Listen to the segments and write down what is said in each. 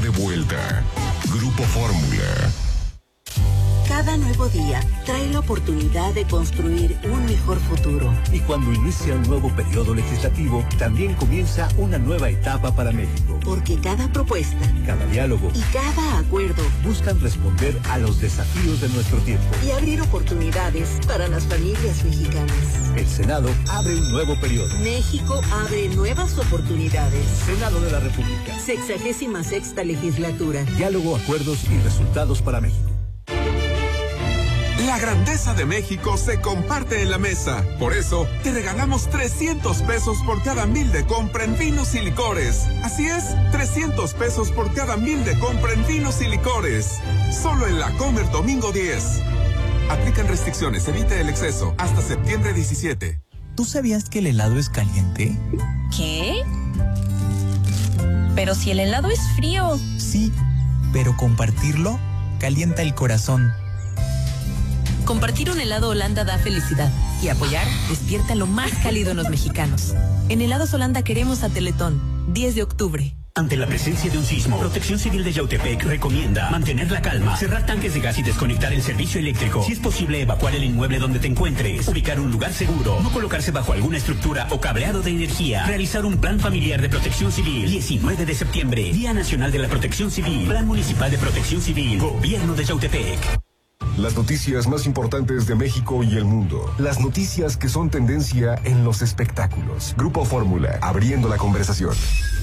de vuelta. Grupo Fórmula. Cada nuevo día trae la oportunidad de construir un mejor futuro. Y cuando inicia un nuevo periodo legislativo, también comienza una nueva etapa para México. Porque cada propuesta, cada diálogo y cada acuerdo buscan responder a los desafíos de nuestro tiempo y abrir oportunidades para las familias mexicanas. El Senado abre un nuevo periodo. México abre nuevas oportunidades. Senado de la República. 66ª legislatura. Diálogo, acuerdos y resultados para México. La grandeza de México se comparte en la mesa. Por eso, te regalamos 300 pesos por cada 1,000 de compra en vinos y licores. Así es, 300 pesos por cada 1,000 de compra en vinos y licores. Solo en La Comer domingo 10. Aplican restricciones, evite el exceso. Hasta septiembre 17. ¿Tú sabías que el helado es caliente? ¿Qué? Pero si el helado es frío. Sí, pero compartirlo calienta el corazón. Compartir un helado Holanda da felicidad y apoyar despierta lo más cálido en los mexicanos. En Helados Holanda queremos a Teletón, 10 de octubre. Ante la presencia de un sismo, Protección Civil de Yautepec recomienda mantener la calma, cerrar tanques de gas y desconectar el servicio eléctrico. Si es posible, evacuar el inmueble donde te encuentres, ubicar un lugar seguro, no colocarse bajo alguna estructura o cableado de energía, realizar un plan familiar de Protección Civil. 19 de septiembre, Día Nacional de la Protección Civil, Plan Municipal de Protección Civil, Gobierno de Yautepec. Las noticias más importantes de México y el mundo. Las noticias que son tendencia en los espectáculos. Grupo Fórmula, abriendo la conversación.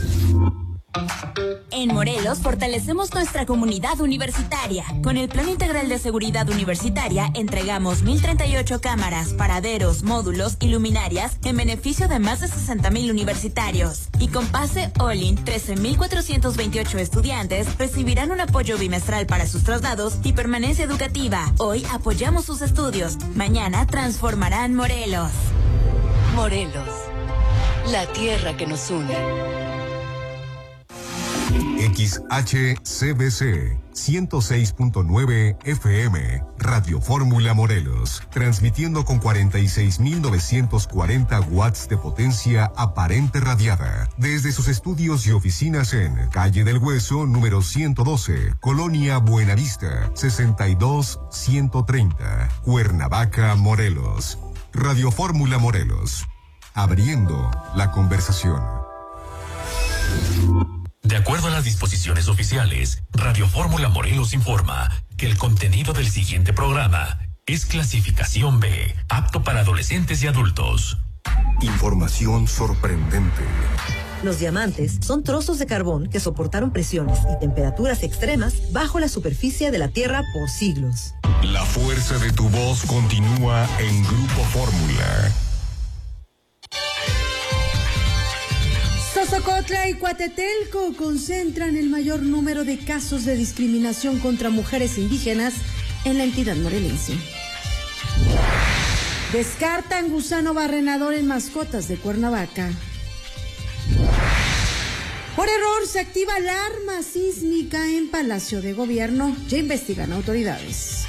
En Morelos fortalecemos nuestra comunidad universitaria. Con el Plan Integral de Seguridad Universitaria entregamos 1,038 cámaras, paraderos, módulos y luminarias en beneficio de más de 60,000 universitarios. Y con pase All-in, 13,428 estudiantes recibirán un apoyo bimestral para sus traslados y permanencia educativa. Hoy apoyamos sus estudios. Mañana transformarán Morelos. Morelos, la tierra que nos une. XHCBC 106.9 FM, Radio Fórmula Morelos, transmitiendo con 46.940 watts de potencia aparente radiada, desde sus estudios y oficinas en Calle del Hueso, número 112, Colonia Buenavista, 62-130, Cuernavaca, Morelos. Radio Fórmula Morelos, abriendo la conversación. De acuerdo a las disposiciones oficiales, Radio Fórmula Morelos informa que el contenido del siguiente programa es clasificación B, apto para adolescentes y adultos. Información sorprendente. Los diamantes son trozos de carbón que soportaron presiones y temperaturas extremas bajo la superficie de la Tierra por siglos. La fuerza de tu voz continúa en Grupo Fórmula. Sosocotla y Coatetelco concentran el mayor número de casos de discriminación contra mujeres indígenas en la entidad morelense. Descartan gusano barrenador en mascotas de Cuernavaca. Por error se activa alarma sísmica en Palacio de Gobierno. Ya investigan autoridades.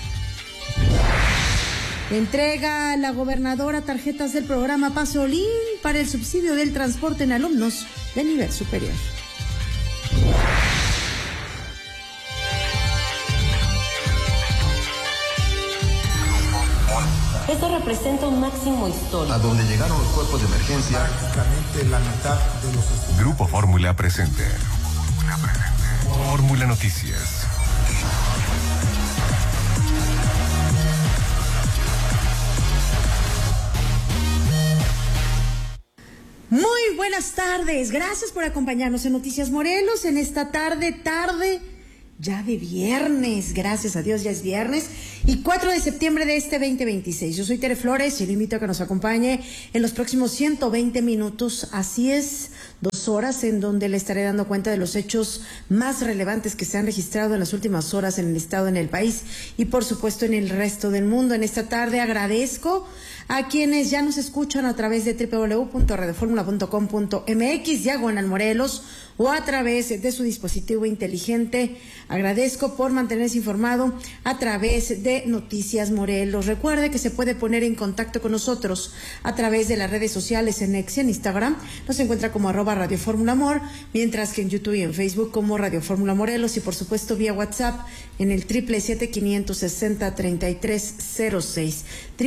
Entrega a la gobernadora tarjetas del programa Pasolín para el subsidio del transporte en alumnos de nivel superior. Esto representa un máximo histórico. A donde llegaron los cuerpos de emergencia. Prácticamente la mitad de los estudiantes. Grupo Fórmula presente. Fórmula Noticias. Muy buenas tardes, gracias por acompañarnos en Noticias Morelos en esta tarde ya de viernes, gracias a Dios ya es viernes y 4 de septiembre de este 2026. Yo soy Tere Flores y le invito a que nos acompañe en los próximos 120 minutos, así es, 2 horas en donde le estaré dando cuenta de los hechos más relevantes que se han registrado en las últimas horas en el estado, en el país y por supuesto en el resto del mundo. En esta tarde agradezco a quienes ya nos escuchan a través de www.radioformula.com.mx/Morelos o a través de su dispositivo inteligente. Agradezco por mantenerse informado a través de Noticias Morelos. Recuerde que se puede poner en contacto con nosotros a través de las redes sociales en X y en Instagram. Nos encuentra como @Radio Fórmula Amor, mientras que en YouTube y en Facebook como Radio Fórmula Morelos, y por supuesto vía WhatsApp en el 777-560-3306.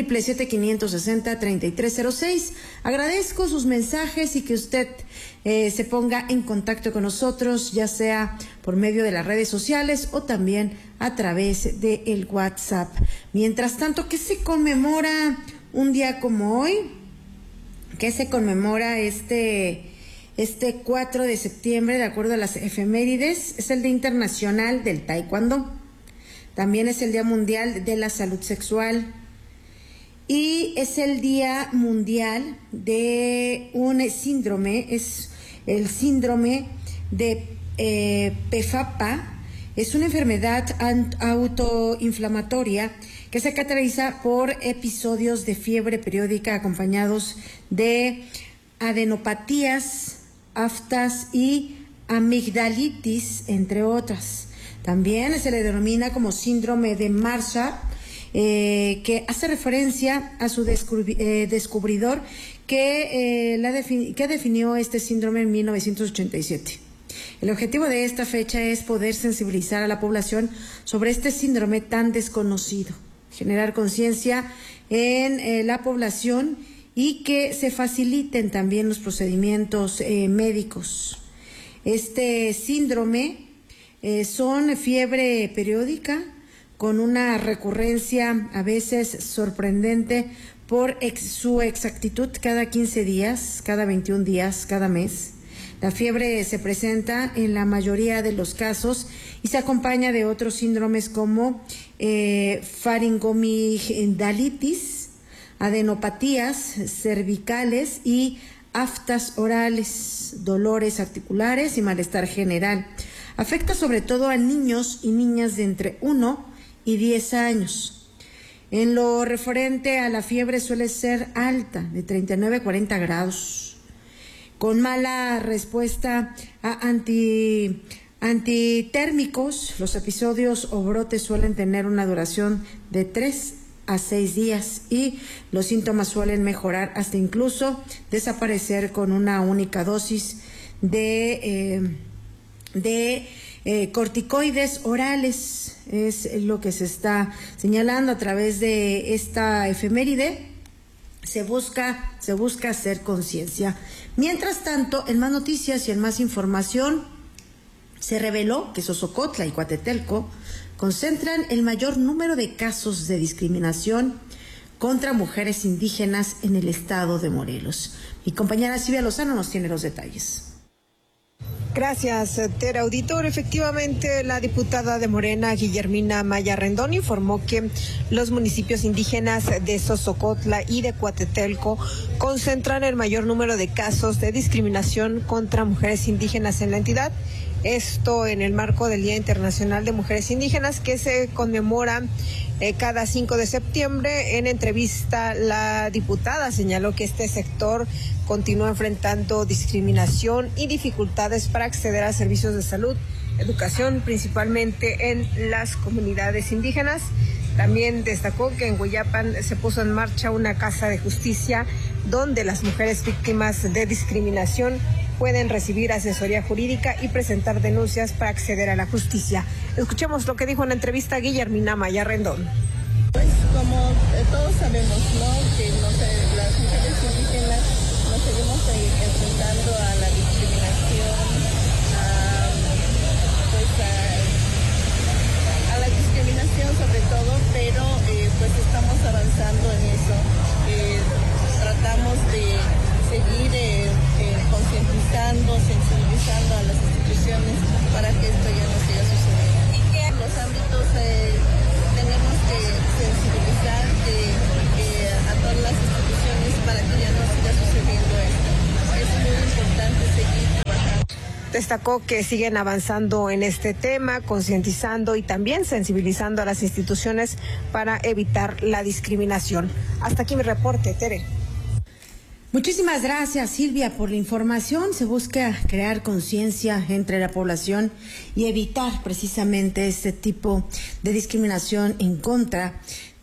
777-560-3306. Agradezco sus mensajes y que usted se ponga en contacto con nosotros, ya sea por medio de las redes sociales o también a través del WhatsApp. Mientras tanto, ¿qué se conmemora un día como hoy? ¿Qué se conmemora este 4 de septiembre, de acuerdo a las efemérides? Es el Día Internacional del Taekwondo. También es el Día Mundial de la Salud Sexual. Y es el Día Mundial de un síndrome, es el síndrome de PFAPA. Es una enfermedad autoinflamatoria que se caracteriza por episodios de fiebre periódica acompañados de adenopatías, aftas y amigdalitis, entre otras. También se le denomina como síndrome de Marshall, que hace referencia a su descubridor que definió este síndrome en 1987. El objetivo de esta fecha es poder sensibilizar a la población sobre este síndrome tan desconocido, generar conciencia en la población y que se faciliten también los procedimientos médicos. Este síndrome son fiebre periódica con una recurrencia a veces sorprendente por su exactitud cada 15 días, cada 21 días, cada mes. La fiebre se presenta en la mayoría de los casos y se acompaña de otros síndromes como faringomigdalitis, adenopatías cervicales y aftas orales, dolores articulares y malestar general. Afecta sobre todo a niños y niñas de entre 1 y 10 años. En lo referente a la fiebre suele ser alta, de 39 a 40 grados, con mala respuesta a antitérmicos. Los episodios o brotes suelen tener una duración de 3 a 6 días y los síntomas suelen mejorar hasta incluso desaparecer con una única dosis de corticoides orales. Es lo que se está señalando a través de esta efeméride. Se busca hacer conciencia. Mientras tanto, en más noticias y en más información, se reveló que Sosocotla y Coatetelco concentran el mayor número de casos de discriminación contra mujeres indígenas en el estado de Morelos. Mi compañera Silvia Lozano nos tiene los detalles. Gracias, Tere Auditor. Efectivamente, la diputada de Morena, Guillermina Maya Rendón, informó que los municipios indígenas de Sosocotla y de Coatetelco concentran el mayor número de casos de discriminación contra mujeres indígenas en la entidad. Esto en el marco del Día Internacional de Mujeres Indígenas, que se conmemora cada 5 de septiembre. En entrevista, la diputada señaló que este sector continúa enfrentando discriminación y dificultades para acceder a servicios de salud, educación, principalmente en las comunidades indígenas. También destacó que en Hueyapan se puso en marcha una casa de justicia donde las mujeres víctimas de discriminación pueden recibir asesoría jurídica y presentar denuncias para acceder a la justicia. Escuchemos lo que dijo en la entrevista Guillermina Maya Rendón. Pues como todos sabemos, ¿no?, que las mujeres indígenas nos seguimos enfrentando a la discriminación, a la discriminación sobre todo, pero pues estamos avanzando en eso. Tratamos de seguir concientizando, sensibilizando a las instituciones para que esto ya no siga sucediendo. Y que en los ámbitos tenemos que sensibilizar a todas las instituciones para que ya no siga sucediendo esto. Es muy importante seguir Destacó que siguen avanzando en este tema, concientizando y también sensibilizando a las instituciones para evitar la discriminación. Hasta aquí mi reporte, Tere. Muchísimas gracias, Silvia, por la información. Se busca crear conciencia entre la población y evitar precisamente este tipo de discriminación en contra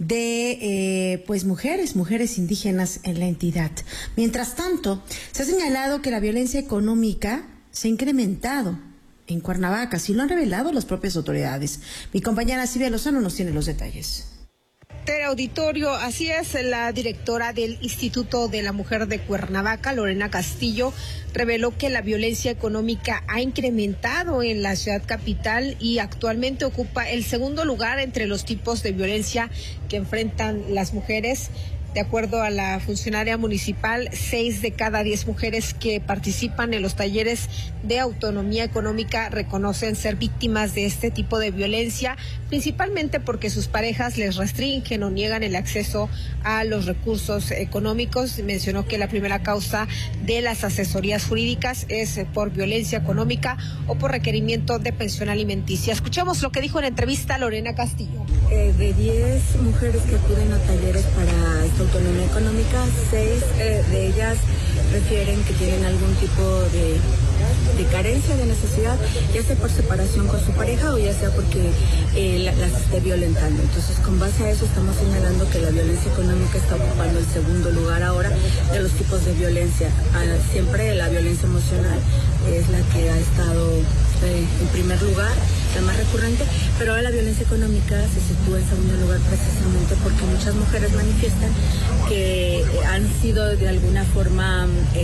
de pues mujeres indígenas en la entidad. Mientras tanto, se ha señalado que la violencia económica se ha incrementado en Cuernavaca, así lo han revelado las propias autoridades. Mi compañera Silvia Lozano nos tiene los detalles. Auditorio, así es, la directora del Instituto de la Mujer de Cuernavaca, Lorena Castillo, reveló que la violencia económica ha incrementado en la ciudad capital y actualmente ocupa el segundo lugar entre los tipos de violencia que enfrentan las mujeres. De acuerdo a la funcionaria municipal, 6 de cada 10 mujeres que participan en los talleres de autonomía económica reconocen ser víctimas de este tipo de violencia, principalmente porque sus parejas les restringen o niegan el acceso a los recursos económicos. Mencionó que la primera causa de las asesorías jurídicas es por violencia económica o por requerimiento de pensión alimenticia. Escuchemos lo que dijo en entrevista Lorena Castillo. De 10 mujeres que acuden a talleres para esta autonomía económica, 6 de ellas refieren que tienen algún tipo de carencia, de necesidad, ya sea por separación con su pareja o ya sea porque las esté violentando. Entonces, con base a eso estamos señalando que la violencia económica está ocupando el segundo lugar ahora de los tipos de violencia. Siempre la violencia emocional es la que ha estado en primer lugar, la más recurrente, pero ahora la violencia económica se sitúa en segundo lugar precisamente porque muchas mujeres manifiestan que han sido de alguna forma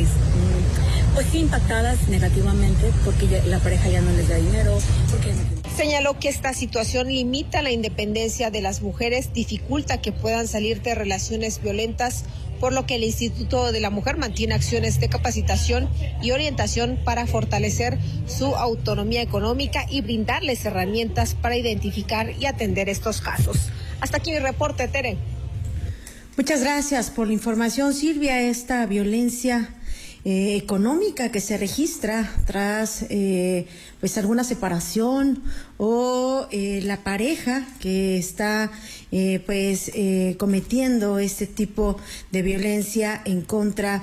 pues sí, impactadas negativamente porque la pareja ya no les da dinero. Señaló que esta situación limita la independencia de las mujeres, dificulta que puedan salir de relaciones violentas, por lo que el Instituto de la Mujer mantiene acciones de capacitación y orientación para fortalecer su autonomía económica y brindarles herramientas para identificar y atender estos casos. Hasta aquí mi reporte, Tere. Muchas gracias por la información, Silvia. Esta violencia económica que se registra tras pues alguna separación o la pareja que está cometiendo este tipo de violencia en contra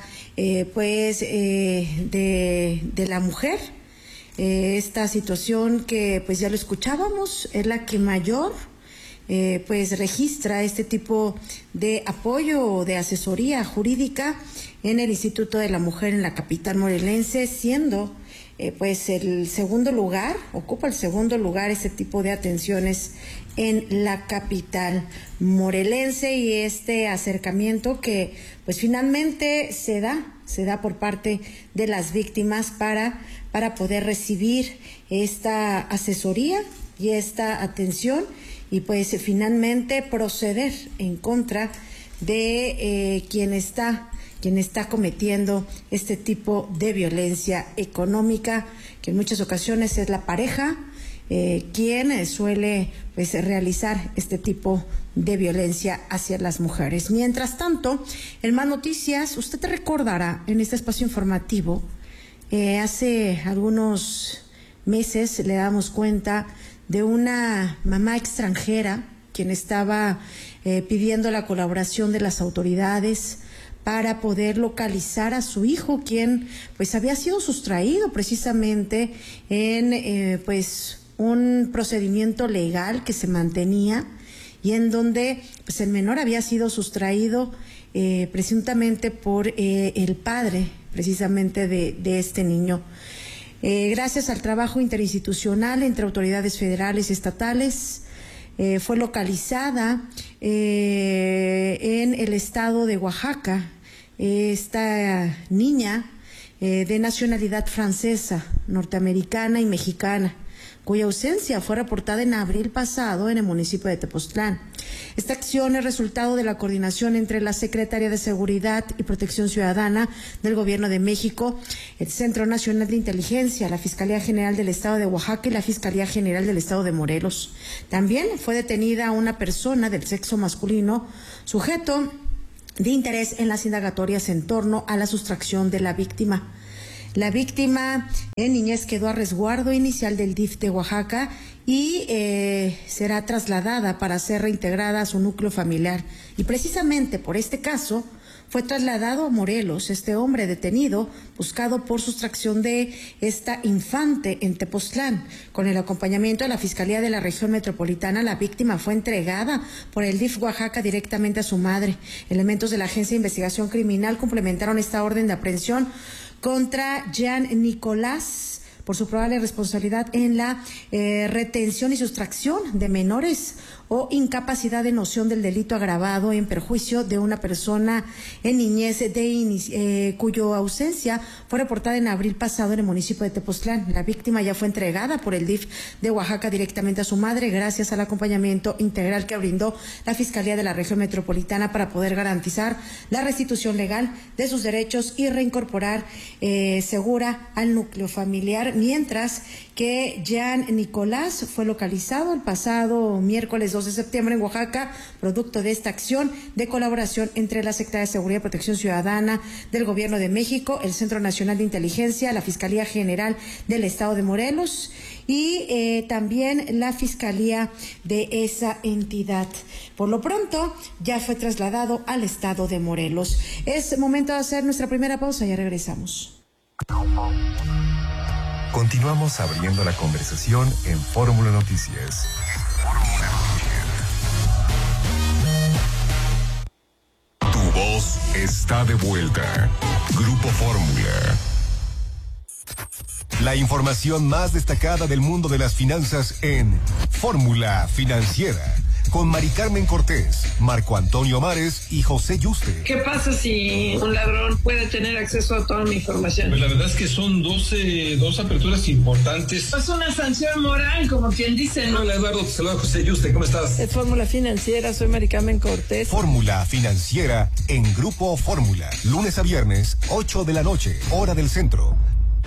de la mujer. Esta situación que pues ya lo escuchábamos es la que mayor registra este tipo de apoyo o de asesoría jurídica en el Instituto de la Mujer en la capital morelense, siendo el segundo lugar, ocupa el segundo lugar ese tipo de atenciones en la capital morelense, y este acercamiento que pues finalmente se da por parte de las víctimas para poder recibir esta asesoría y esta atención y pues finalmente proceder en contra de quien está cometiendo este tipo de violencia económica, que en muchas ocasiones es la pareja quien suele realizar este tipo de violencia hacia las mujeres. Mientras tanto, en Más Noticias, usted te recordará en este espacio informativo, hace algunos meses le damos cuenta de una mamá extranjera quien estaba pidiendo la colaboración de las autoridades para poder localizar a su hijo, quien pues había sido sustraído precisamente en un procedimiento legal que se mantenía y en donde pues el menor había sido sustraído presuntamente por el padre precisamente de este niño. Gracias al trabajo interinstitucional entre autoridades federales y estatales, fue localizada en el estado de Oaxaca esta niña de nacionalidad francesa, norteamericana y mexicana, cuya ausencia fue reportada en abril pasado en el municipio de Tepoztlán. Esta acción es resultado de la coordinación entre la Secretaría de Seguridad y Protección Ciudadana del Gobierno de México, el Centro Nacional de Inteligencia, la Fiscalía General del Estado de Oaxaca y la Fiscalía General del Estado de Morelos. También fue detenida una persona del sexo masculino, sujeto de interés en las indagatorias en torno a la sustracción de la víctima. La víctima en niñez quedó a resguardo inicial del DIF de Oaxaca y será trasladada para ser reintegrada a su núcleo familiar. Y precisamente por este caso fue trasladado a Morelos este hombre detenido, buscado por sustracción de esta infante en Tepoztlán. Con el acompañamiento de la Fiscalía de la Región Metropolitana, la víctima fue entregada por el DIF Oaxaca directamente a su madre. Elementos de la Agencia de Investigación Criminal complementaron esta orden de aprehensión contra Jean Nicolás por su probable responsabilidad en la retención y sustracción de menores o incapacidad de noción del delito agravado en perjuicio de una persona en niñez cuya ausencia fue reportada en abril pasado en el municipio de Tepoztlán. La víctima ya fue entregada por el DIF de Oaxaca directamente a su madre gracias al acompañamiento integral que brindó la Fiscalía de la Región Metropolitana para poder garantizar la restitución legal de sus derechos y reincorporar segura al núcleo familiar, mientras que Jean Nicolás fue localizado el pasado miércoles 2 de septiembre en Oaxaca, producto de esta acción de colaboración entre la Secretaría de Seguridad y Protección Ciudadana del Gobierno de México, el Centro Nacional de Inteligencia, la Fiscalía General del Estado de Morelos y también la Fiscalía de esa entidad. Por lo pronto, ya fue trasladado al Estado de Morelos. Es momento de hacer nuestra primera pausa, ya regresamos. Continuamos abriendo la conversación en Fórmula Noticias. Tu voz está de vuelta. Grupo Fórmula. La información más destacada del mundo de las finanzas en Fórmula Financiera, con Mari Carmen Cortés, Marco Antonio Mares y José Yuste. ¿Qué pasa si un ladrón puede tener acceso a toda mi información? Pues la verdad es que son dos aperturas importantes. Es una sanción moral, como quien dice, ¿no? Hola Eduardo, te saluda José Yuste, ¿cómo estás? Es Fórmula Financiera, soy Mari Carmen Cortés. Fórmula Financiera en Grupo Fórmula, lunes a viernes, 8 de la noche, hora del centro.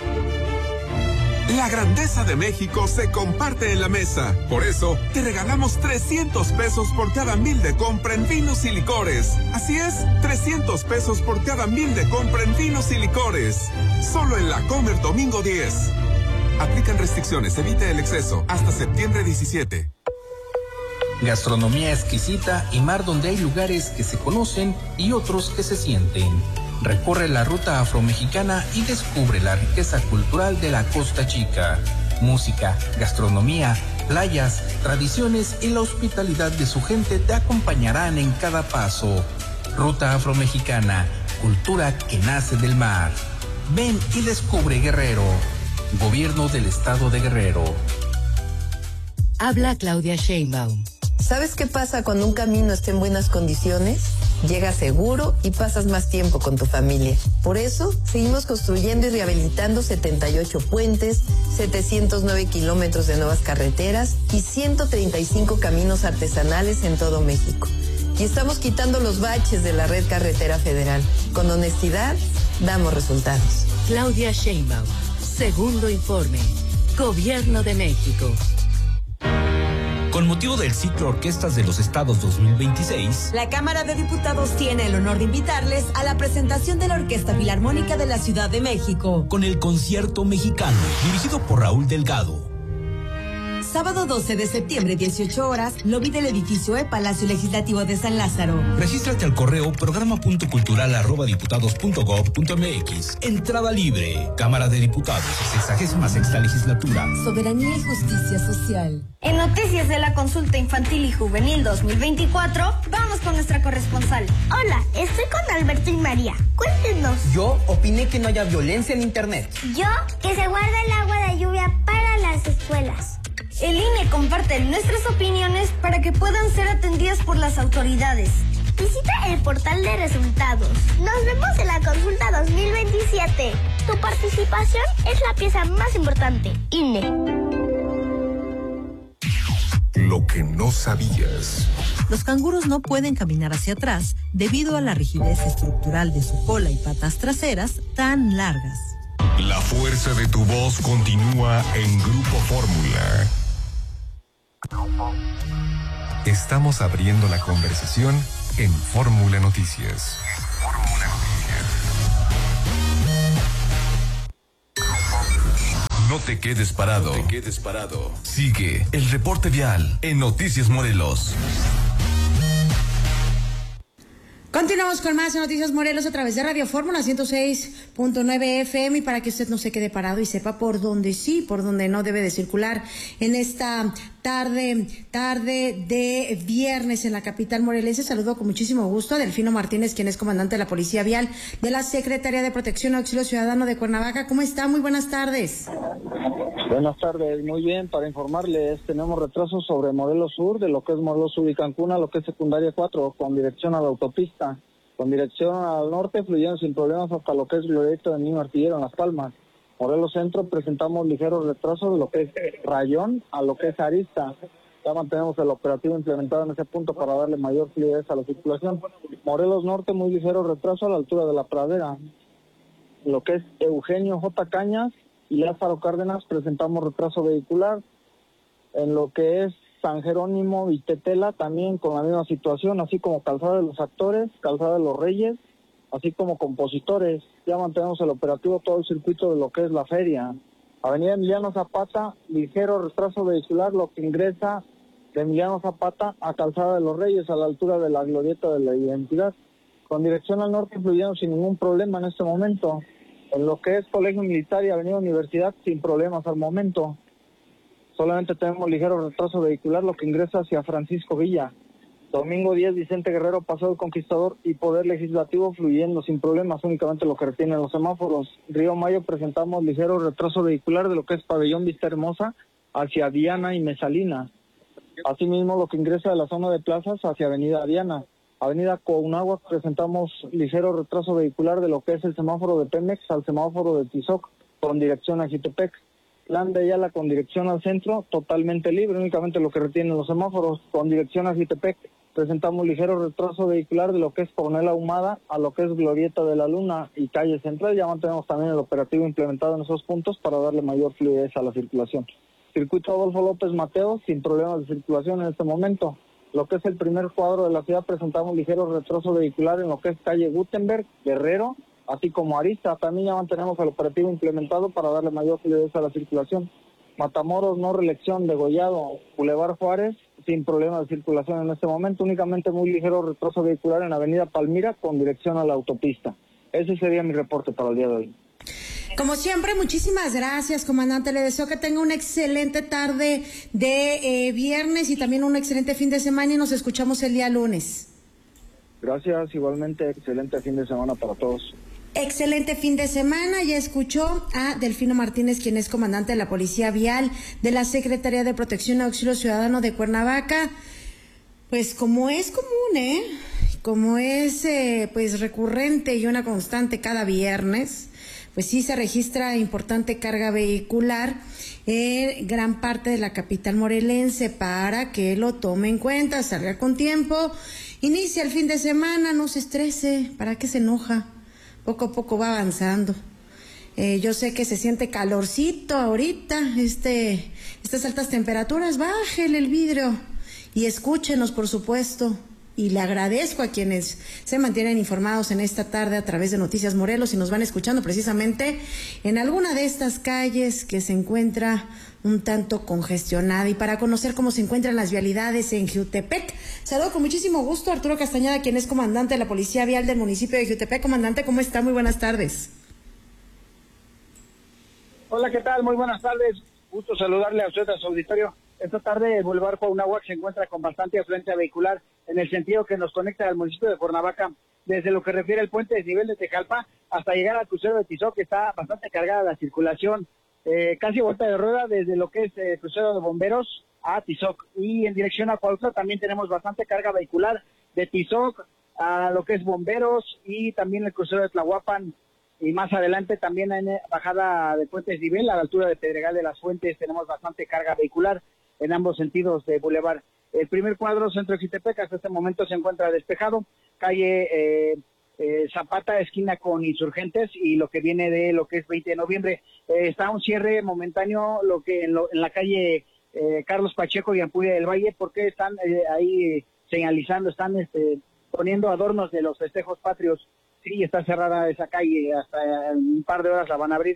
La grandeza de México se comparte en la mesa. Por eso, te regalamos 300 pesos por cada 1,000 de compra en vinos y licores. Así es, 300 pesos por cada 1,000 de compra en vinos y licores. Solo en La Comer domingo 10. Aplican restricciones, evita el exceso. Hasta septiembre 17. Gastronomía exquisita y mar donde hay lugares que se conocen y otros que se sienten. Recorre la ruta afromexicana y descubre la riqueza cultural de la Costa Chica. Música, gastronomía, playas, tradiciones y la hospitalidad de su gente te acompañarán en cada paso. Ruta afromexicana, cultura que nace del mar. Ven y descubre Guerrero. Gobierno del Estado de Guerrero. Habla Claudia Sheinbaum. ¿Sabes qué pasa cuando un camino está en buenas condiciones? Llegas seguro y pasas más tiempo con tu familia. Por eso, seguimos construyendo y rehabilitando 78 puentes, 709 kilómetros de nuevas carreteras y 135 caminos artesanales en todo México. Y estamos quitando los baches de la red carretera federal. Con honestidad, damos resultados. Claudia Sheinbaum. Segundo informe. Gobierno de México. Con motivo del ciclo Orquestas de los Estados 2026, la Cámara de Diputados tiene el honor de invitarles a la presentación de la Orquesta Filarmónica de la Ciudad de México, con el Concierto Mexicano, dirigido por Raúl Delgado. Sábado 12 de septiembre, 18 horas, lobby del edificio Palacio Legislativo de San Lázaro. Regístrate al correo programa.cultural@diputados.gov.mx. Entrada libre. Cámara de Diputados, 66ª Legislatura. Soberanía y justicia social. En Noticias de la Consulta Infantil y Juvenil 2024, vamos con nuestra corresponsal. Hola, estoy con Alberto y María. Cuéntenos. Yo opiné que no haya violencia en Internet. Yo, que se guarda el agua de lluvia para las escuelas. El INE comparte nuestras opiniones para que puedan ser atendidas por las autoridades. Visita el portal de resultados. Nos vemos en la consulta 2027. Tu participación es la pieza más importante. INE. Lo que no sabías. Los canguros no pueden caminar hacia atrás debido a la rigidez estructural de su cola y patas traseras tan largas. La fuerza de tu voz continúa en Grupo Fórmula. Estamos abriendo la conversación en Fórmula Noticias. No te quedes parado. No te quedes parado. Sigue el reporte vial en Noticias Morelos. Continuamos con más Noticias Morelos a través de Radio Fórmula 106.9 FM y para que usted no se quede parado y sepa por dónde sí, por dónde no debe de circular en esta tarde de viernes en la capital morelense. Saludo con muchísimo gusto a Delfino Martínez, quien es comandante de la Policía Vial de la Secretaría de Protección y Auxilio Ciudadano de Cuernavaca. ¿Cómo está? Muy buenas tardes. Buenas tardes, muy bien, para informarles, tenemos retrasos sobre Morelos Sur, de lo que es Morelos Sur y Cancún, a lo que es secundaria 4, con dirección a la autopista, con dirección al norte, fluyendo sin problemas hasta lo que es Glorieta de Niño Artillero en Las Palmas. Morelos Centro presentamos ligeros retrasos de lo que es Rayón a lo que es Arista. Ya mantenemos el operativo implementado en ese punto para darle mayor fluidez a la circulación. Morelos Norte, muy ligero retraso a la altura de la Pradera. Lo que es Eugenio J. Cañas y Lázaro Cárdenas presentamos retraso vehicular. En lo que es San Jerónimo y Tetela también con la misma situación, así como Calzada de los Actores, Calzada de los Reyes, así como Compositores. Ya mantenemos el operativo todo el circuito de lo que es la feria. Avenida Emiliano Zapata, ligero retraso vehicular, lo que ingresa de Emiliano Zapata a Calzada de los Reyes, a la altura de la Glorieta de la Identidad. Con dirección al norte fluyendo sin ningún problema en este momento. En lo que es Colegio Militar y Avenida Universidad, sin problemas al momento. Solamente tenemos ligero retraso vehicular, lo que ingresa hacia Francisco Villa. Domingo 10, Vicente Guerrero, Paseo del Conquistador y Poder Legislativo fluyendo sin problemas, únicamente lo que retienen los semáforos. Río Mayo presentamos ligero retraso vehicular de lo que es Pabellón Vista Hermosa hacia Diana y Mesalina. Asimismo, lo que ingresa de la zona de plazas hacia Avenida Diana. Avenida Coahunahuac presentamos ligero retraso vehicular de lo que es el semáforo de Pemex al semáforo de Tizoc con dirección a Jitepec. Plan de Ayala con dirección al centro, totalmente libre, únicamente lo que retienen los semáforos. Con dirección a Jitepec presentamos ligero retraso vehicular de lo que es Coronel Ahumada a lo que es Glorieta de la Luna y Calle Central. Ya mantenemos también el operativo implementado en esos puntos para darle mayor fluidez a la circulación. Circuito Adolfo López Mateos, sin problemas de circulación en este momento. Lo que es el primer cuadro de la ciudad presentamos ligero retraso vehicular en lo que es Calle Gutenberg, Guerrero, así como Arista. También ya mantenemos el operativo implementado para darle mayor fluidez a la circulación. Matamoros, no reelección, Degollado, Boulevard Juárez, sin problema de circulación en este momento, únicamente muy ligero retraso vehicular en Avenida Palmira con dirección a la autopista. Ese sería mi reporte para el día de hoy. Como siempre, muchísimas gracias, comandante. Le deseo que tenga una excelente tarde de viernes y también un excelente fin de semana y nos escuchamos el día lunes. Gracias, igualmente, excelente fin de semana para todos. Excelente fin de semana. Ya escuchó a Delfino Martínez, quien es comandante de la Policía Vial de la Secretaría de Protección y Auxilio Ciudadano de Cuernavaca. Pues como es común, como es pues recurrente y una constante cada viernes, pues sí se registra importante carga vehicular en gran parte de la capital morelense para que lo tome en cuenta, salga con tiempo, inicia el fin de semana, no se estrese, ¿para qué se enoja? Poco a poco va avanzando. Yo sé que se siente calorcito ahorita, estas altas temperaturas, bájele el vidrio y escúchenos, por supuesto. Y le agradezco a quienes se mantienen informados en esta tarde a través de Noticias Morelos y nos van escuchando precisamente en alguna de estas calles que se encuentra un tanto congestionada. Y para conocer cómo se encuentran las vialidades en Jiutepec, saludo con muchísimo gusto a Arturo Castañeda, quien es comandante de la Policía Vial del municipio de Jiutepec. Comandante, ¿cómo está? Muy buenas tardes. Hola, ¿qué tal? Muy buenas tardes. Gusto saludarle a usted, a su auditorio. Esta tarde el Boulevard Coahunahuac se encuentra con bastante afluencia vehicular en el sentido que nos conecta al municipio de Cuernavaca, desde lo que refiere al puente desnivel de Tejalpa hasta llegar al crucero de Tizoc, que está bastante cargada la circulación, casi vuelta de rueda desde lo que es el crucero de Bomberos a Tizoc, y en dirección a Cuautla también tenemos bastante carga vehicular de Tizoc a lo que es Bomberos y también el crucero de Tlahuapan, y más adelante también en bajada de puente desnivel a la altura de Pedregal de las Fuentes tenemos bastante carga vehicular en ambos sentidos de Boulevard. El primer cuadro, centro de Jitepec, hasta este momento se encuentra despejado. Calle Zapata, esquina con Insurgentes, y lo que viene de lo que es 20 de noviembre. Está un cierre momentáneo lo que en la calle Carlos Pacheco y Ampudia del Valle, porque están ahí señalizando, están poniendo adornos de los festejos patrios. Sí, está cerrada esa calle, hasta un par de horas la van a abrir.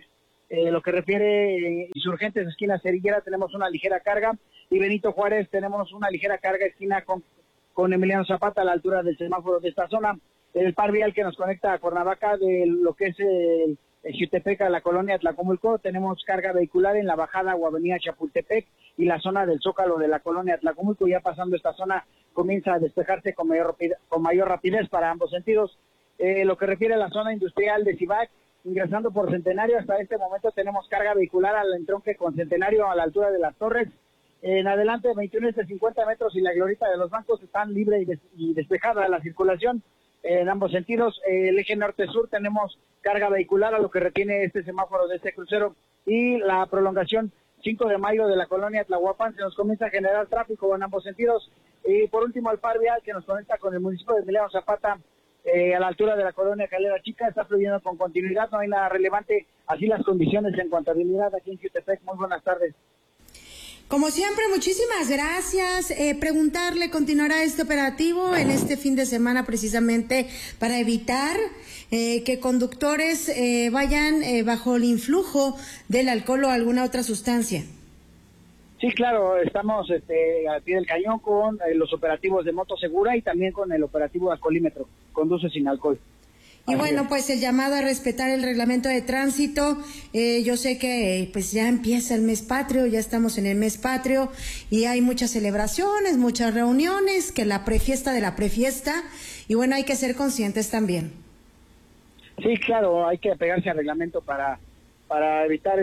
Lo que refiere Insurgentes, esquina Cerillera, tenemos una ligera carga, y Benito Juárez tenemos una ligera carga, esquina con Emiliano Zapata, a la altura del semáforo de esta zona. El par vial que nos conecta a Cuernavaca, de lo que es el Jutepec a la colonia Tlacomulco, tenemos carga vehicular en la bajada o avenida Chapultepec y la zona del Zócalo de la colonia Tlacomulco. Ya pasando esta zona comienza a despejarse con mayor rapidez para ambos sentidos. Lo que refiere a la zona industrial de Cibac, ingresando por Centenario, hasta este momento tenemos carga vehicular al entronque con Centenario a la altura de las Torres. En adelante, 21 de 50 metros y la Glorieta de los Bancos están libre y despejada la circulación en ambos sentidos. El eje norte-sur tenemos carga vehicular a lo que retiene este semáforo de este crucero, y la prolongación 5 de mayo de la colonia Tlahuapan se nos comienza a generar tráfico en ambos sentidos. Y por último, el par vial que nos conecta con el municipio de Emiliano Zapata, a la altura de la colonia Calera Chica, está fluyendo con continuidad, no hay nada relevante, así las condiciones en cuanto a habilidad aquí en Jutepec. Muy buenas tardes. Como siempre, muchísimas gracias. Preguntarle, ¿continuará este operativo en este fin de semana precisamente para evitar que conductores vayan bajo el influjo del alcohol o alguna otra sustancia? Sí, claro, estamos al pie del cañón con los operativos de moto segura y también con el operativo de alcoholímetro, conduce sin alcohol. Y bueno, pues el llamado a respetar el reglamento de tránsito. Yo sé que pues ya empieza el mes patrio, ya estamos en el mes patrio y hay muchas celebraciones, muchas reuniones, que la prefiesta de la prefiesta, y bueno, hay que ser conscientes también. Sí, claro, hay que apegarse al reglamento para evitar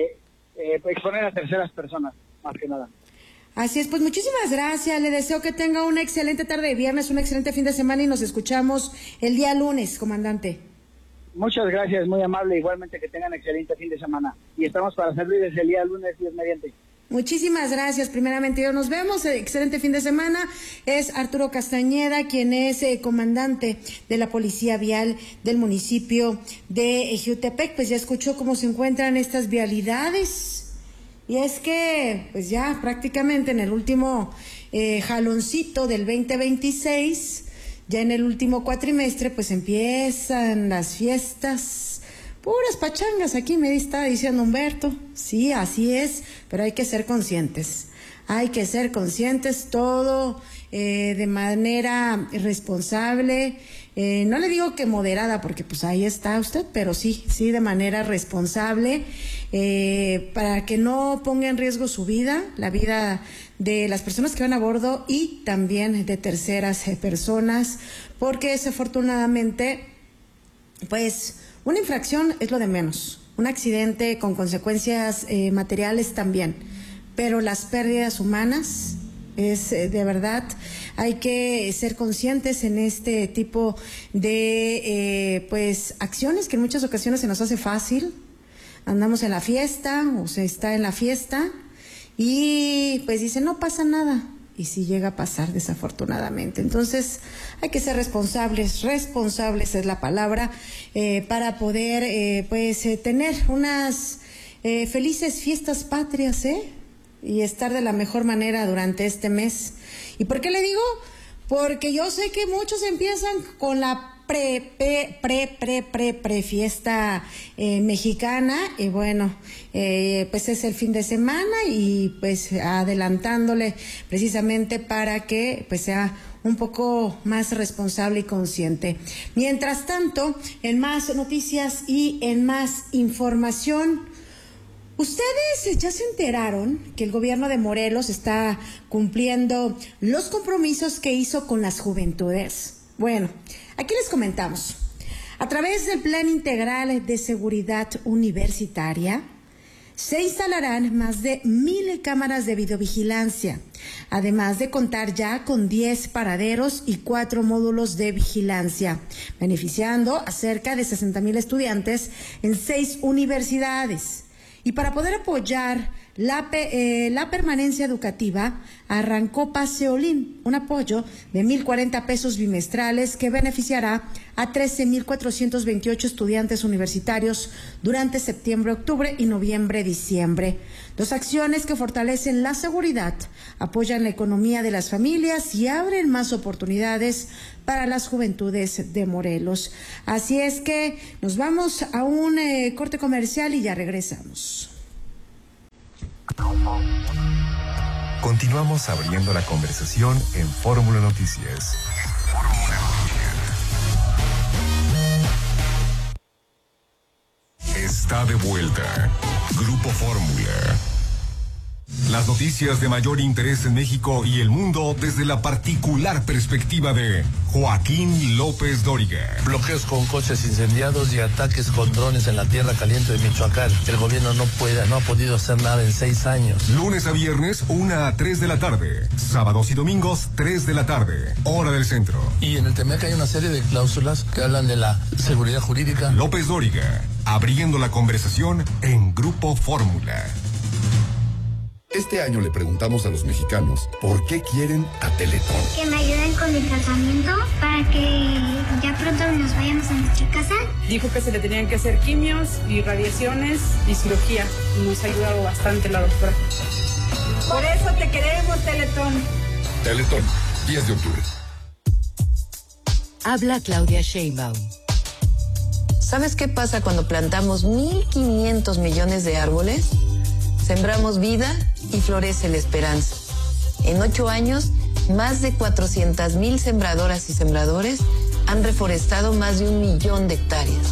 exponer a terceras personas, más que nada. Así es, pues muchísimas gracias, le deseo que tenga una excelente tarde de viernes, un excelente fin de semana y nos escuchamos el día lunes, comandante. Muchas gracias, muy amable, igualmente que tengan excelente fin de semana y estamos para servir desde el día lunes, Dios mediante. Muchísimas gracias, primeramente Dios, nos vemos, excelente fin de semana. Es Arturo Castañeda, quien es comandante de la Policía Vial del municipio de Jutepec. Pues ya escuchó cómo se encuentran estas vialidades. Y es que, pues ya prácticamente en el último jaloncito del 2026, ya en el último cuatrimestre, pues empiezan las fiestas, puras pachangas, aquí me está diciendo Humberto. Sí, así es, pero hay que ser conscientes. Hay que ser conscientes, todo de manera responsable. No le digo que moderada, porque pues ahí está usted, pero sí de manera responsable, para que no ponga en riesgo su vida, la vida de las personas que van a bordo y también de terceras personas, porque desafortunadamente, pues una infracción es lo de menos, un accidente con consecuencias materiales también, pero las pérdidas humanas es de verdad, hay que ser conscientes en este tipo de pues acciones que en muchas ocasiones se nos hace fácil. Andamos en la fiesta o se está en la fiesta y pues dice no pasa nada, y sí llega a pasar desafortunadamente. Entonces hay que ser responsables es la palabra, para poder tener unas felices fiestas patrias, y estar de la mejor manera durante este mes. ¿Y por qué le digo? Porque yo sé que muchos empiezan con la fiesta mexicana, y bueno, pues es el fin de semana y pues adelantándole precisamente para que pues sea un poco más responsable y consciente. Mientras tanto, en más noticias y en más información, ¿ustedes ya se enteraron que el gobierno de Morelos está cumpliendo los compromisos que hizo con las juventudes? Bueno, aquí les comentamos. A través del Plan Integral de Seguridad Universitaria, se instalarán más de 1,000 cámaras de videovigilancia, además de contar ya con 10 paraderos y 4 módulos de vigilancia, beneficiando a cerca de 60,000 estudiantes en 6 universidades. Y para poder apoyar la permanencia educativa, arrancó Paseolín, un apoyo de 1,040 pesos bimestrales que beneficiará a 13,428 estudiantes universitarios durante septiembre, octubre y noviembre, diciembre. 2 acciones que fortalecen la seguridad, apoyan la economía de las familias y abren más oportunidades para las juventudes de Morelos. Así es que nos vamos a un corte comercial y ya regresamos. Continuamos abriendo la conversación en Fórmula Noticias. Está de vuelta Grupo Fórmula. Las noticias de mayor interés en México y el mundo desde la particular perspectiva de Joaquín López Dóriga. Bloqueos con coches incendiados y ataques con drones en la tierra caliente de Michoacán. El gobierno no ha podido hacer nada en 6 años. Lunes a viernes, 1 a 3 de la tarde. Sábados y domingos, 3 de la tarde. Hora del centro. Y en el TEMEC hay una serie de cláusulas que hablan de la seguridad jurídica. López Dóriga, abriendo la conversación en Grupo Fórmula. Este año le preguntamos a los mexicanos por qué quieren a Teletón. Que me ayuden con el tratamiento para que ya pronto nos vayamos a nuestra casa. Dijo que se le tenían que hacer quimios y radiaciones y cirugía. Nos ha ayudado bastante la doctora. Por eso te queremos, Teletón. Teletón, 10 de octubre. Habla Claudia Sheinbaum. ¿Sabes qué pasa cuando plantamos 1,500 millones de árboles? Sembramos vida y florece la esperanza. En 8 años, más de 400,000 sembradoras y sembradores han reforestado más de 1 millón de hectáreas.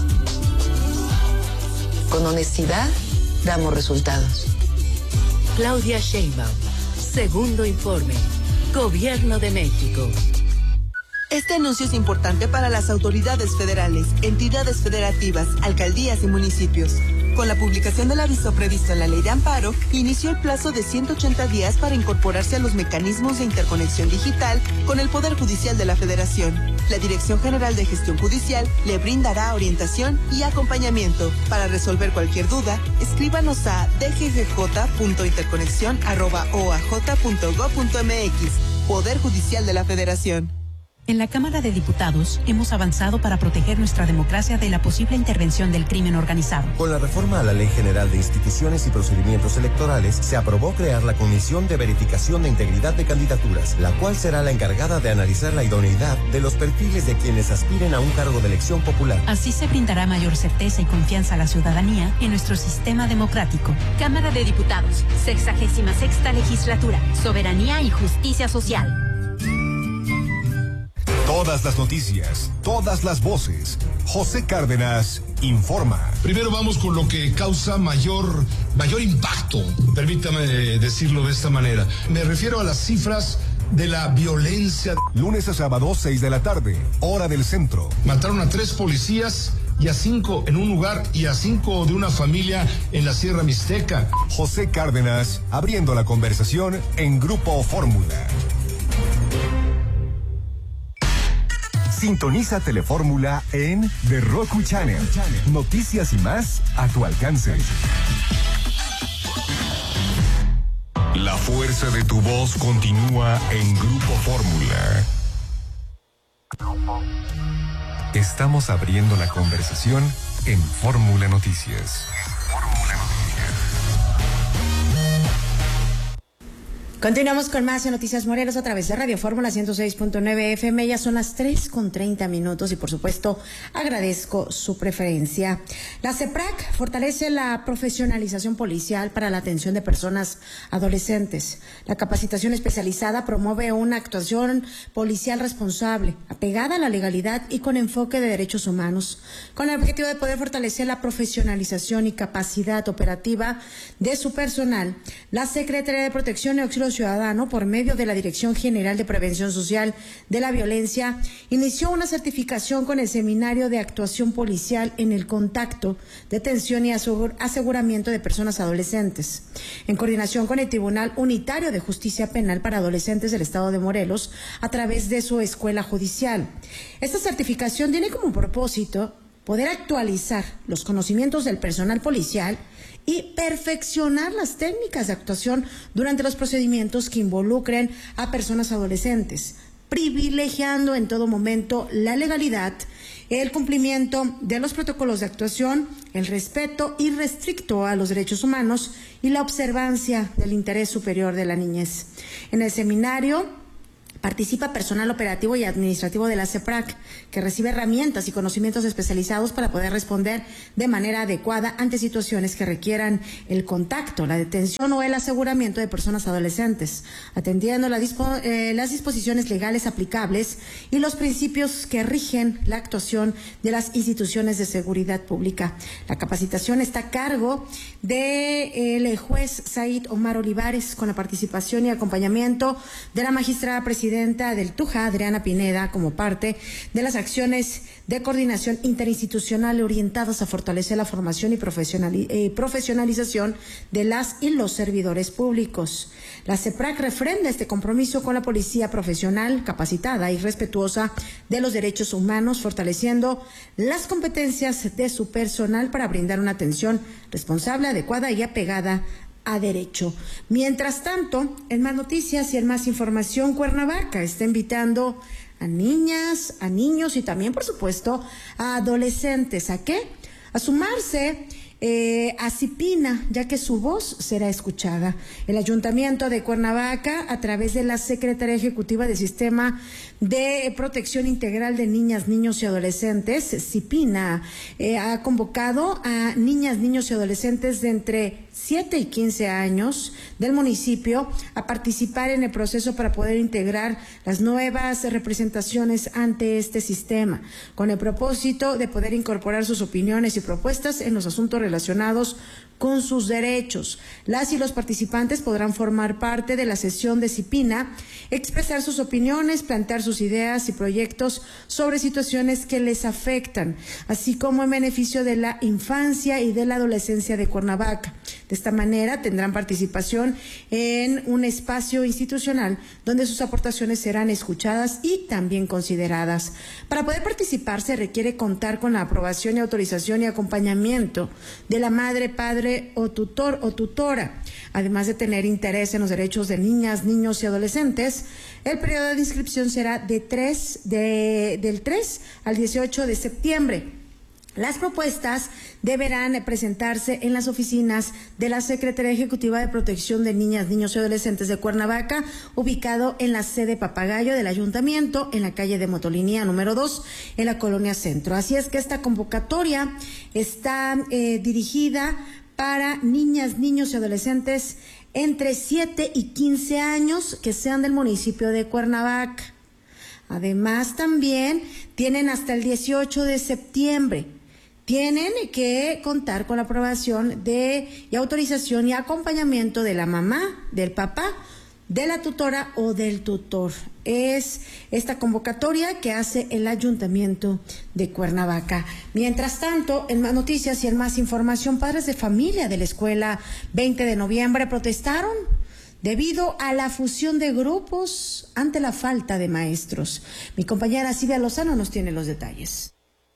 Con honestidad, damos resultados. Claudia Sheinbaum, segundo informe. Gobierno de México. Este anuncio es importante para las autoridades federales, entidades federativas, alcaldías y municipios. Con la publicación del aviso previsto en la Ley de Amparo, inició el plazo de 180 días para incorporarse a los mecanismos de interconexión digital con el Poder Judicial de la Federación. La Dirección General de Gestión Judicial le brindará orientación y acompañamiento. Para resolver cualquier duda, escríbanos a dggj.interconexión@oaj.gov.mx. Poder Judicial de la Federación. En la Cámara de Diputados hemos avanzado para proteger nuestra democracia de la posible intervención del crimen organizado. Con la reforma a la Ley General de Instituciones y Procedimientos Electorales, se aprobó crear la Comisión de Verificación de Integridad de Candidaturas, la cual será la encargada de analizar la idoneidad de los perfiles de quienes aspiren a un cargo de elección popular. Así se brindará mayor certeza y confianza a la ciudadanía en nuestro sistema democrático. Cámara de Diputados, 66ª Legislatura, Soberanía y Justicia Social. Todas las noticias, todas las voces. José Cárdenas informa. Primero vamos con lo que causa mayor impacto, permítame decirlo de esta manera. Me refiero a las cifras de la violencia. Lunes a sábado, 6 de la tarde, hora del centro. Mataron a 3 policías y a 5 en un lugar y a 5 de una familia en la Sierra Mixteca. José Cárdenas, abriendo la conversación en Grupo Fórmula. Sintoniza Telefórmula en The Roku Channel. Noticias y más a tu alcance. La fuerza de tu voz continúa en Grupo Fórmula. Estamos abriendo la conversación en Fórmula Noticias. Continuamos con más en Noticias Morelos a través de Radio Fórmula 106.9 FM. Ya son las 3:30 y por supuesto agradezco su preferencia. La CEPRAC fortalece la profesionalización policial para la atención de personas adolescentes. La capacitación especializada promueve una actuación policial responsable, apegada a la legalidad y con enfoque de derechos humanos, con el objetivo de poder fortalecer la profesionalización y capacidad operativa de su personal. La Secretaría de Protección y Auxilio Ciudadano, por medio de la Dirección General de Prevención Social de la Violencia, inició una certificación con el Seminario de Actuación Policial en el Contacto, Detención y Aseguramiento de Personas Adolescentes, en coordinación con el Tribunal Unitario de Justicia Penal para Adolescentes del Estado de Morelos, a través de su escuela judicial. Esta certificación tiene como propósito poder actualizar los conocimientos del personal policial y perfeccionar las técnicas de actuación durante los procedimientos que involucren a personas adolescentes, privilegiando en todo momento la legalidad, el cumplimiento de los protocolos de actuación, el respeto irrestricto a los derechos humanos y la observancia del interés superior de la niñez. En el seminario participa personal operativo y administrativo de la CEPRAC, que recibe herramientas y conocimientos especializados para poder responder de manera adecuada ante situaciones que requieran el contacto, la detención o el aseguramiento de personas adolescentes, atendiendo las disposiciones legales aplicables y los principios que rigen la actuación de las instituciones de seguridad pública. La capacitación está a cargo del juez Said Omar Olivares, con la participación y acompañamiento de la magistrada presidenta del TUJA, Adriana Pineda, como parte de las acciones de coordinación interinstitucional orientadas a fortalecer la formación y profesionalización de las y los servidores públicos. La CEPRAC refrenda este compromiso con la policía profesional, capacitada y respetuosa de los derechos humanos, fortaleciendo las competencias de su personal para brindar una atención responsable, adecuada y apegada a derecho. Mientras tanto, en más noticias y en más información, Cuernavaca está invitando a niñas, a niños y también, por supuesto, a adolescentes. ¿A qué? A sumarse a CIPINA, ya que su voz será escuchada. El Ayuntamiento de Cuernavaca, a través de la Secretaría Ejecutiva del Sistema de Protección Integral de Niñas, Niños y Adolescentes, CIPINA, ha convocado a niñas, niños y adolescentes de entre 7 y 15 años del municipio a participar en el proceso para poder integrar las nuevas representaciones ante este sistema, con el propósito de poder incorporar sus opiniones y propuestas en los asuntos relacionados con sus derechos. Las y los participantes podrán formar parte de la sesión de CIPINA, expresar sus opiniones, plantear sus ideas y proyectos sobre situaciones que les afectan, así como en beneficio de la infancia y de la adolescencia de Cuernavaca. De esta manera tendrán participación en un espacio institucional donde sus aportaciones serán escuchadas y también consideradas. Para poder participar se requiere contar con la aprobación y autorización y acompañamiento de la madre, padre o tutor o tutora. Además de tener interés en los derechos de niñas, niños y adolescentes, el periodo de inscripción será del 3 al 18 de septiembre. Las propuestas deberán presentarse en las oficinas de la Secretaría Ejecutiva de Protección de Niñas, Niños y Adolescentes de Cuernavaca, ubicado en la sede Papagayo del Ayuntamiento, en la calle de Motolinía número 2, en la Colonia Centro. Así es que esta convocatoria está dirigida para niñas, niños y adolescentes entre 7 y 15 años que sean del municipio de Cuernavaca. Además, también tienen hasta el 18 de septiembre. Tienen que contar con la aprobación y autorización y acompañamiento de la mamá, del papá, de la tutora o del tutor. Es esta convocatoria que hace el Ayuntamiento de Cuernavaca. Mientras tanto, en más noticias y en más información, padres de familia de la escuela 20 de noviembre protestaron debido a la fusión de grupos ante la falta de maestros. Mi compañera Silvia Lozano nos tiene los detalles.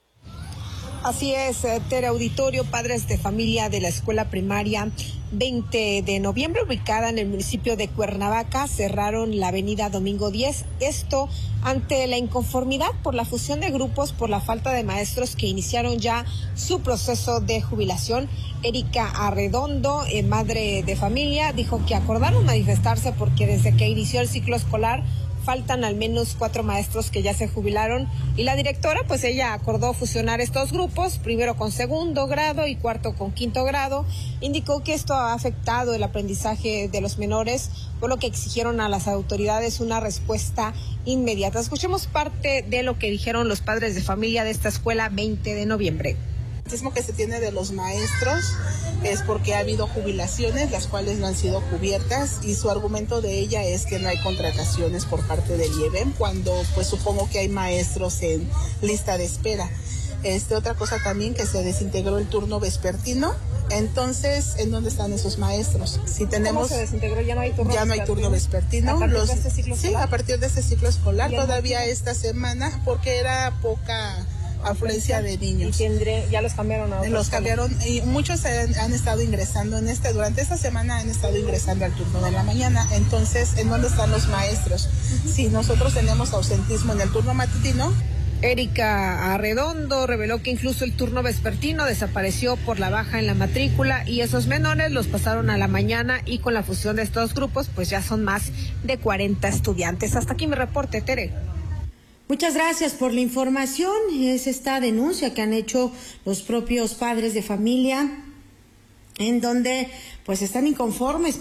Así es, Tere Auditorio, padres de familia de la escuela primaria 20 de noviembre, ubicada en el municipio de Cuernavaca, cerraron la avenida Domingo 10. Esto ante la inconformidad por la fusión de grupos por la falta de maestros que iniciaron ya su proceso de jubilación. Erika Arredondo, madre de familia, dijo que acordaron manifestarse porque desde que inició el ciclo escolar faltan al menos 4 maestros que ya se jubilaron, y la directora, pues ella acordó fusionar estos grupos, primero con segundo grado y cuarto con quinto grado. Indicó que esto ha afectado el aprendizaje de los menores, por lo que exigieron a las autoridades una respuesta inmediata. Escuchemos parte de lo que dijeron los padres de familia de esta escuela 20 de noviembre. El racismo que se tiene de los maestros es porque ha habido jubilaciones, las cuales no han sido cubiertas, y su argumento de ella es que no hay contrataciones por parte del IEBEM, cuando pues supongo que hay maestros en lista de espera. Otra cosa también, que se desintegró el turno vespertino. Entonces, ¿en dónde están esos maestros? Si tenemos, ¿cómo se desintegró? Ya no hay turno vespertino. Ya no hay turno vespertino. ¿A partir de este ciclo escolar? Sí, a partir de este ciclo escolar, todavía esta semana, porque era poca afluencia de niños. ¿Y ya los cambiaron a Los cambiaron y muchos han estado ingresando durante esta semana han estado ingresando al turno de la mañana. Entonces, ¿en dónde están los maestros? Si nosotros tenemos ausentismo en el turno matutino. Erika Arredondo reveló que incluso el turno vespertino desapareció por la baja en la matrícula y esos menores los pasaron a la mañana, y con la fusión de estos grupos pues ya son más de 40 estudiantes. Hasta aquí mi reporte, Tere. Muchas gracias por la información. Es esta denuncia que han hecho los propios padres de familia, en donde pues están inconformes